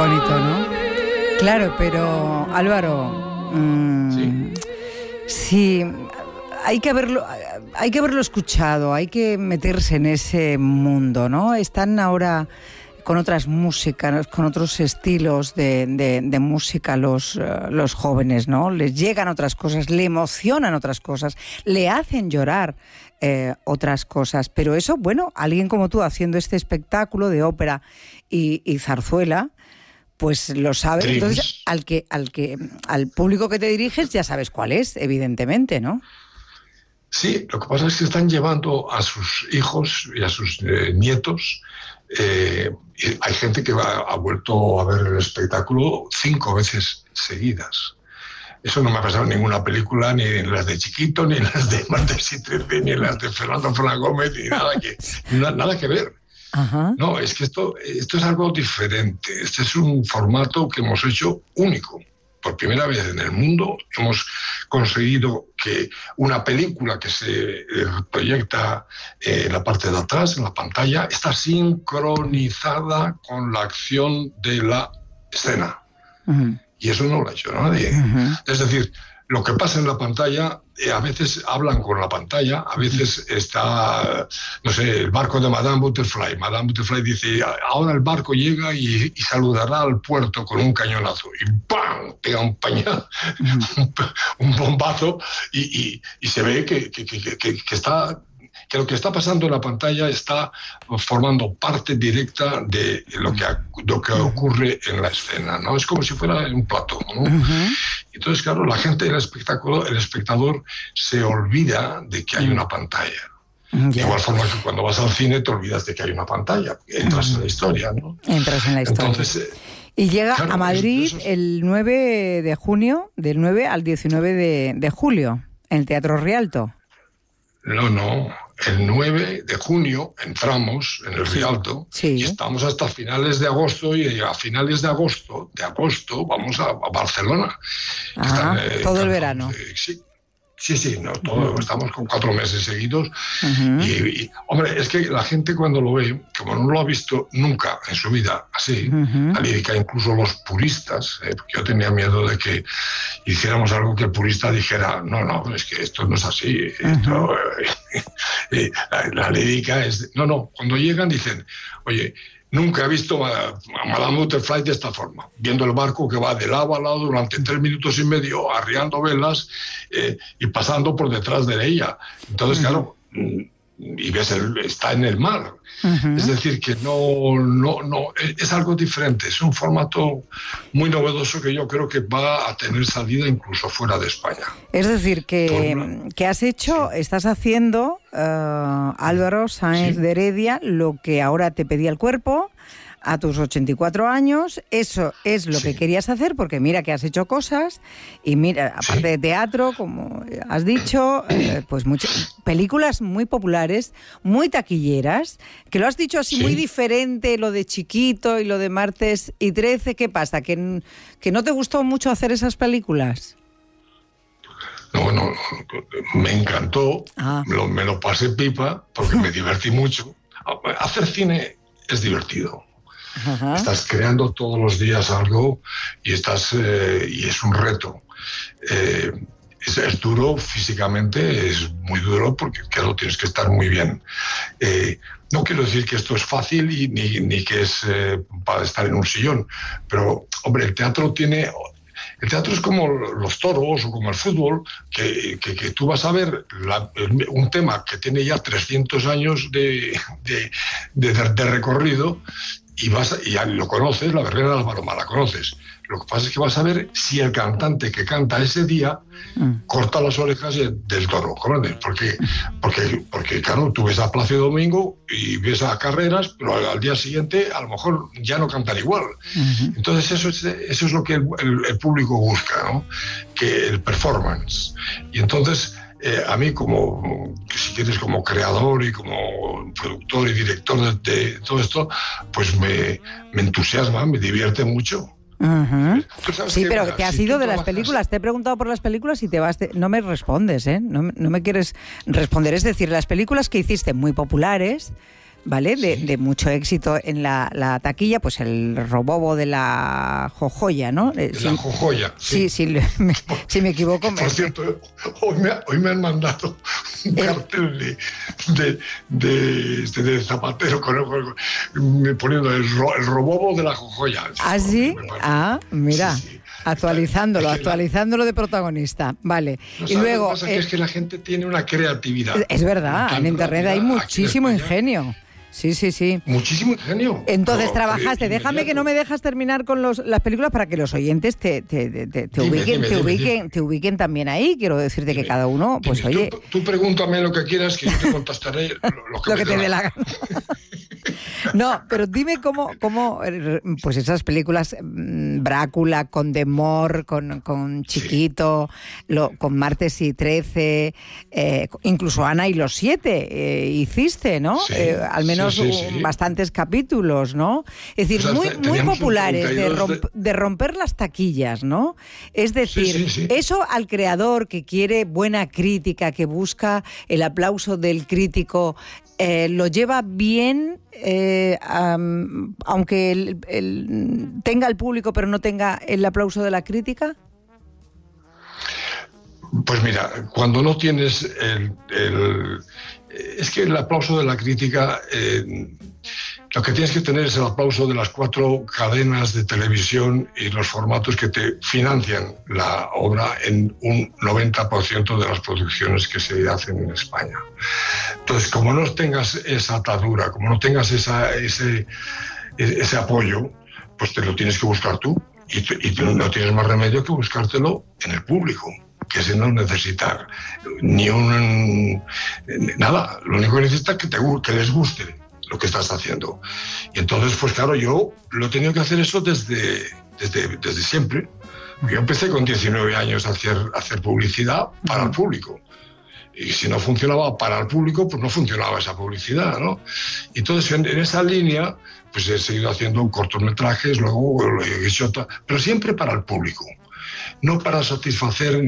bonito, ¿no? Claro, pero Álvaro, sí, hay que haberlo escuchado, hay que meterse en ese mundo, ¿no? Están ahora con otras músicas, con otros estilos de música los jóvenes, ¿no? Les llegan otras cosas, le emocionan otras cosas, le hacen llorar otras cosas. Pero eso, bueno, alguien como tú haciendo este espectáculo de ópera y zarzuela, pues lo sabe. Sí. Entonces, al público que te diriges ya sabes cuál es, evidentemente, ¿no? Sí, lo que pasa es que están llevando a sus hijos y a sus nietos. Y hay gente que ha vuelto a ver el espectáculo 5 veces seguidas. Eso no me ha pasado en ninguna película, ni en las de Chiquito, ni en las de Martes y Trece, ni en las de Fernando Fernández Gómez, ni nada que ver. Ajá. No, es que esto es algo diferente. Este es un formato que hemos hecho único. Por primera vez en el mundo hemos conseguido que una película que se proyecta en la parte de atrás, en la pantalla, está sincronizada con la acción de la escena. Uh-huh. Y eso no lo ha hecho nadie. Uh-huh. Es decir, lo que pasa en la pantalla, a veces hablan con la pantalla, a veces está, no sé, el barco de Madame Butterfly. Madame Butterfly dice, ahora el barco llega y saludará al puerto con un cañonazo. Y ¡pam! Pega un pañal, un bombazo, y se ve que está... que lo que está pasando en la pantalla está formando parte directa de lo que ocurre en la escena, ¿no? Es como si fuera un plató, ¿no? Uh-huh. Entonces, claro, la gente del espectáculo, el espectador, se olvida de que hay una pantalla. De igual forma que cuando vas al cine te olvidas de que hay una pantalla, entras en la historia, ¿no? Entras en la historia. Entonces, y llega a Madrid el 9 de junio, del 9 al 19 de julio, en el Teatro Rialto. No. El 9 de junio entramos en el Rialto y estamos hasta finales de agosto, y a finales de agosto vamos a Barcelona. Todo el verano. Sí, no, todo, estamos con 4 meses seguidos. Uh-huh. Y, hombre, es que la gente cuando lo ve, como no lo ha visto nunca en su vida así, uh-huh. La lírica, incluso los puristas, porque yo tenía miedo de que hiciéramos algo que el purista dijera, no, es que esto no es así. Uh-huh. La lírica es... No, cuando llegan dicen, oye... Nunca he visto a Madame Butterfly de esta forma, viendo el barco que va de lado a lado durante 3 minutos y medio, arriando velas y pasando por detrás de ella. Entonces, claro, y ves, está en el mar. Uh-huh. Es decir, que no, es algo diferente. Es un formato muy novedoso que yo creo que va a tener salida incluso fuera de España. Es decir, que estás haciendo, Álvaro Sáenz de Heredia, lo que ahora te pedía el cuerpo a tus 84 años. Eso es lo que querías hacer, porque mira que has hecho cosas, y mira, aparte de teatro, como has dicho, pues muchas películas muy populares, muy taquilleras, que lo has dicho así muy diferente, lo de Chiquito y lo de Martes y 13. ¿Qué pasa? ¿Que no te gustó mucho hacer esas películas? No, me encantó, me lo pasé pipa, porque me divertí mucho. Hacer cine es divertido. Ajá. Estás creando todos los días algo y es un reto. Es duro físicamente, es muy duro porque claro, tienes que estar muy bien. No quiero decir que esto es fácil ni que es para estar en un sillón, pero hombre, el teatro es como los toros o como el fútbol, que tú vas a ver un tema que tiene ya 300 años de recorrido, y ya lo conoces, la Guerrera de las Maromas la conoces. Lo que pasa es que vas a ver si el cantante que canta ese día corta las orejas del toro, ¿comprendes? Porque claro, tú ves a Plácido Domingo y ves a Carreras, pero al día siguiente a lo mejor ya no cantan igual. Uh-huh. Entonces eso es lo que el público busca, ¿no? Que el performance. Y entonces... a mí, si quieres, como creador y como productor y director de todo esto, pues me entusiasma, me divierte mucho. Uh-huh. Sí, pero te has ido de las películas. Te he preguntado por las películas y te vas... No me respondes, ¿eh? No me quieres responder. Es decir, las películas que hiciste muy populares, ¿vale? De mucho éxito en la taquilla, pues el Robobo de la Jojoya, ¿no? De la Jojoya, sí. Si me equivoco... Por cierto, hoy me han mandado un cartel de Zapatero poniendo el Robobo de la Jojoya. ¿Ah, sí? Mira. Sí. Actualizándolo de protagonista. Vale. Y luego... Lo que pasa es que la gente tiene una creatividad. Es verdad, en Internet hay muchísimo ingenio. Sí. Muchísimo ingenio. Entonces trabajaste. Déjame que no me dejas terminar con las películas para que los oyentes te ubiquen también ahí. Quiero decirte que cada uno, pues oye... Tú pregúntame lo que quieras, que yo te contestaré lo que te dé la gana. No, pero dime cómo pues esas películas, Brácula, con Demore, con Chiquito, con Martes y 13, incluso Ana y los 7, hiciste, ¿no? Sí, al menos bastantes capítulos, ¿no? Es decir, muy populares, de romper las taquillas, ¿no? Es decir, eso al creador que quiere buena crítica, que busca el aplauso del crítico, lo lleva bien, aunque tenga el público pero no tenga el aplauso de la crítica. Pues mira, cuando no tienes es que el aplauso de la crítica, lo que tienes que tener es el aplauso de las 4 cadenas de televisión y los formatos que te financian la obra en un 90% de las producciones que se hacen en España. Entonces, como no tengas esa atadura, como no tengas ese apoyo, pues te lo tienes que buscar tú y no tienes más remedio que buscártelo en el público, que se no necesita nada. Lo único que necesita es que les guste lo que estás haciendo. Y entonces, pues claro, yo lo he tenido que hacer eso desde siempre. Yo empecé con 19 años a hacer publicidad para el público. Y si no funcionaba para el público, pues no funcionaba esa publicidad, ¿no? Y entonces, en esa línea, pues he seguido haciendo cortometrajes, luego lo he hecho, pero siempre para el público. No para satisfacer